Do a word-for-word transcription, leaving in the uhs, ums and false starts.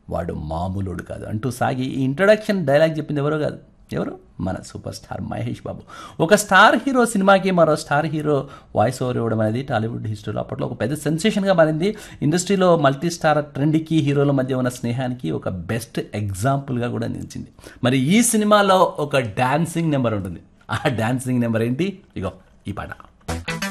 వాడు మామూలుడు కాదు అంటూ సాగి ఈ ఇంట్రడక్షన్ డైలాగ్ చెప్పింది ఎవరో కాదు, ఎవరు మన సూపర్ స్టార్ మహేష్ బాబు. ఒక స్టార్ హీరో సినిమాకి మరో స్టార్ హీరో వాయిస్ ఓవర్ ఇవ్వడం అనేది టాలీవుడ్ హిస్టరీలో అప్పట్లో ఒక పెద్ద సెన్సేషన్గా మారింది. ఇండస్ట్రీలో మల్టీ స్టార్ ట్రెండ్కి హీరోల మధ్య ఉన్న స్నేహానికి ఒక బెస్ట్ ఎగ్జాంపుల్గా కూడా నిలిచింది. మరి ఈ సినిమాలో ఒక డాన్సింగ్ నెంబర్ ఉంటుంది. ఆ డాన్సింగ్ నెంబర్ ఏంటి? ఇగో ఈ పాట.